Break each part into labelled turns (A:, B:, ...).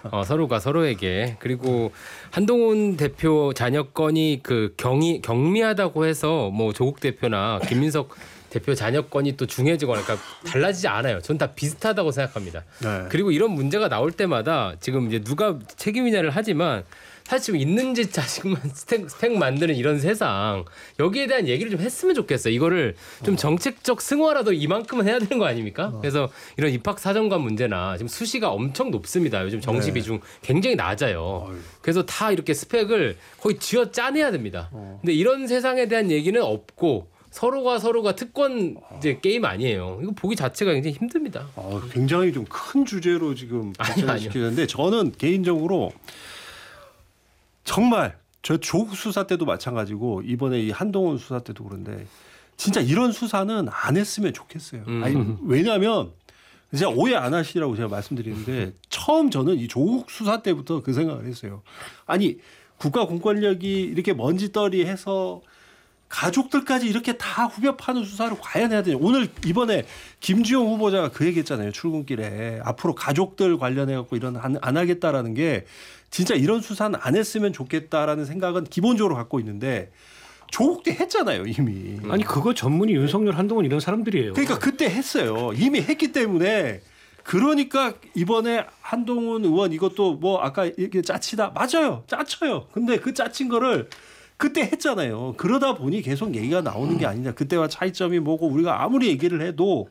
A: 서로가 서로에게. 그리고 한동훈 대표 자녀 건이 그 경미하다고 해서 뭐 조국 대표나 김민석 대표 자녀 건이 또 중요해지거나 그러니까 달라지지 않아요. 전 다 비슷하다고 생각합니다. 네. 그리고 이런 문제가 나올 때마다 지금 이제 누가 책임이냐를 하지만 사실 지금 있는 집 자식만 스택 만드는 이런 세상 여기에 대한 얘기를 좀 했으면 좋겠어요. 이거를 좀 정책적 승화라도 이만큼은 해야 되는 거 아닙니까? 그래서 이런 입학 사정관 문제나 지금 수시가 엄청 높습니다. 요즘 정시 비중 굉장히 낮아요. 그래서 다 이렇게 스펙을 거의 쥐어 짜내야 됩니다. 근데 이런 세상에 대한 얘기는 없고 서로가 특권 이제 게임 아니에요. 이거 보기 자체가 굉장히 힘듭니다.
B: 굉장히 좀 큰 주제로 지금 발전시키는데 저는 개인적으로 정말 저 조국 수사 때도 마찬가지고 이번에 이 한동훈 수사 때도 그런데 진짜 이런 수사는 안 했으면 좋겠어요. 아니, 왜냐하면 진짜 오해 안 하시라고 제가 말씀드리는데 처음 저는 이 조국 수사 때부터 그 생각을 했어요. 아니 국가 공권력이 이렇게 먼지떨이해서 가족들까지 이렇게 다 후벼 파는 수사를 과연 해야 되냐. 오늘 이번에 김주영 후보자가 그 얘기했잖아요. 출근길에 앞으로 가족들 관련해 갖고 이런 안 하겠다라는 게 진짜 이런 수사는 안 했으면 좋겠다라는 생각은 기본적으로 갖고 있는데 조국 때 했잖아요 이미.
C: 아니 그거 전문이 윤석열, 한동훈 이런 사람들이에요.
B: 그러니까 그때 했어요. 이미 했기 때문에 그러니까 이번에 한동훈 의원 이것도 뭐 아까 이렇게 짜치다 맞아요. 짜쳐요. 근데 그 짜친 거를 그때 했잖아요. 그러다 보니 계속 얘기가 나오는 게 아니냐. 그때와 차이점이 뭐고 우리가 아무리 얘기를 해도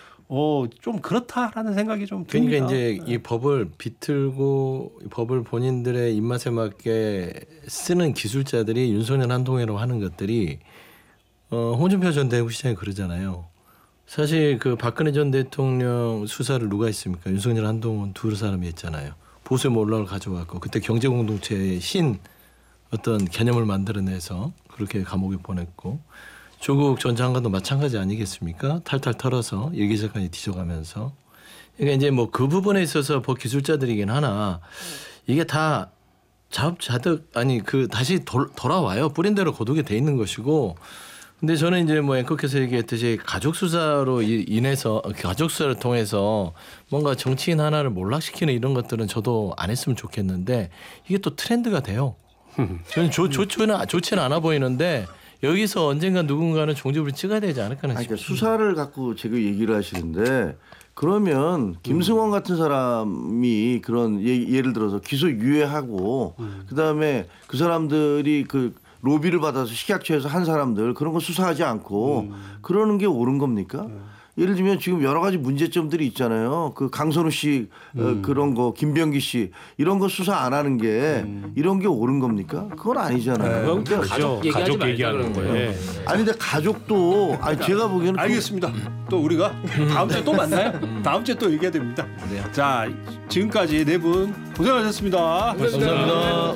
B: 좀 그렇다라는 생각이 좀 듭니다.
D: 그러니까 이제 이 법을 비틀고 법을 본인들의 입맛에 맞게 쓰는 기술자들이 윤석열, 한동훈이라고 하는 것들이 홍준표 전 대구시장이 그러잖아요. 사실 그 박근혜 전 대통령 수사를 누가 했습니까? 윤석열, 한동훈 두 사람이 했잖아요. 보수의 몰락을 가져왔고 그때 경제공동체의 어떤 개념을 만들어내서 그렇게 감옥에 보냈고 조국 전 장관도 마찬가지 아니겠습니까? 탈탈 털어서 일기재까지 뒤져가면서 그러니까 이제 뭐 그 부분에 있어서 법 기술자들이긴 하나 이게 다 자업자득 아니 그 다시 돌아와요. 뿌린 대로 거두게 돼 있는 것이고 근데 저는 이제 뭐 앵커께서 얘기했듯이 가족 수사로 인해서 가족 수사를 통해서 뭔가 정치인 하나를 몰락시키는 이런 것들은 저도 안 했으면 좋겠는데 이게 또 트렌드가 돼요. 저는 좋지는 않아 보이는데 여기서 언젠가 누군가는 종지부를 찍어야 되지 않을까 하는
E: 그러니까 수사를 갖고 지금 얘기를 하시는데 그러면 김승원 같은 사람이 그런 예를 들어서 기소 유예하고 그다음에 그 사람들이 그 로비를 받아서 식약처에서 한 사람들 그런 거 수사하지 않고 그러는 게 옳은 겁니까? 예를 들면 지금 여러 가지 문제점들이 있잖아요. 그 강선우 씨 그런 거 김병기 씨 이런 거 수사 안 하는 게 이런 게 옳은 겁니까? 그건 아니잖아요.
C: 그건 가족 얘기하는 거예요. 네.
E: 아니 근데 가족도 제가 보기에는
B: 알겠습니다. 또 우리가 다음 주에 또 만나요. 다음 주에 또 얘기해야 됩니다.
D: 네.
B: 자 지금까지 네 분 고생하셨습니다.
D: 감사합니다.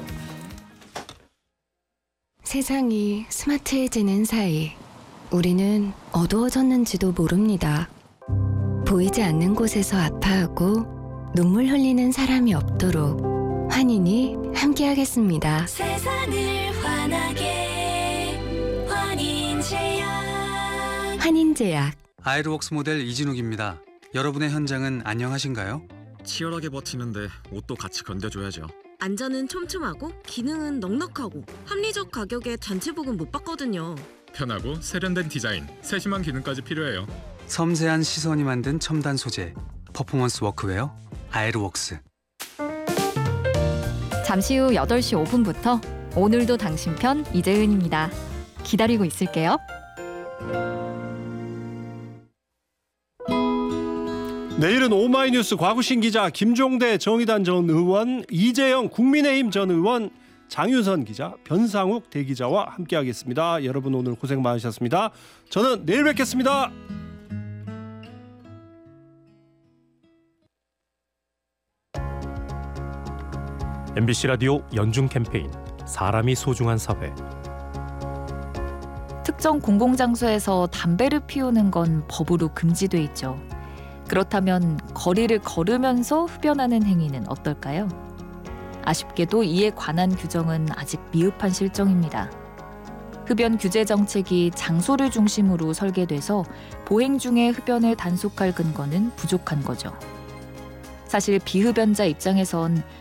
F: 세상이 스마트해지는 사이 우리는 어두워졌는지도 모릅니다. 보이지 않는 곳에서 아파하고 눈물 흘리는 사람이 없도록 환인이 함께하겠습니다.
G: 세상을 환하게 환인제약.
F: 환인제약.
H: 아이르웍스 모델 이진욱입니다. 여러분의 현장은 안녕하신가요?
I: 치열하게 버티는데 옷도 같이 건져줘야죠.
J: 안전은 촘촘하고 기능은 넉넉하고 합리적 가격에 단체복은 못 받거든요.
I: 편하고 세련된 디자인, 세심한 기능까지 필요해요.
H: 섬세한 시선이 만든 첨단 소재, 퍼포먼스 워크웨어 아이르웍스.
K: 잠시 후 8시 5분부터 오늘도 당신 편 이재은입니다. 기다리고 있을게요.
B: 내일은 오마이뉴스 과구신 기자 김종대 정의당 전 의원 이재영 국민의힘 전 의원 장윤선 기자 변상욱 대기자와 함께하겠습니다. 여러분 오늘 고생 많으셨습니다. 저는 내일 뵙겠습니다.
L: MBC 라디오 연중 캠페인 사람이 소중한 사회.
K: 특정 공공장소에서 담배를 피우는 건 법으로 금지돼 있죠. 그렇다면 거리를 걸으면서 흡연하는 행위는 어떨까요? 아쉽게도 이에 관한 규정은 아직 미흡한 실정입니다. 흡연 규제 정책이 장소를 중심으로 설계돼서 보행 중에 흡연을 단속할 근거는 부족한 거죠. 사실 비흡연자 입장에선